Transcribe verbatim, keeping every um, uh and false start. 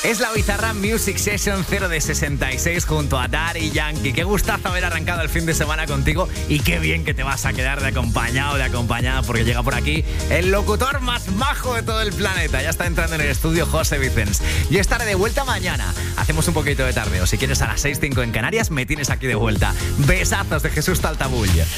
Es la Bizarrap Music Session cero de sesenta y seis junto a Daddy Yankee. Qué gustazo haber arrancado el fin de semana contigo y qué bien que te vas a quedar de acompañado, de acompañada, porque llega por aquí el locutor más majo de todo el planeta. Ya está entrando en el estudio José Vicens. Yo estaré de vuelta mañana. Hacemos un poquito de tarde, o si quieres a las seis cinco en Canarias, me tienes aquí de vuelta. Besazos de Jesús Taltabull.